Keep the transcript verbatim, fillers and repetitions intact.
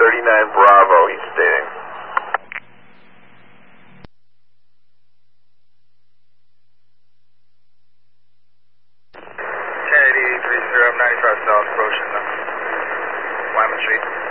thirty-nine Bravo, he's stating. Kennedy three zero ninety-five South, approaching Wyman Street.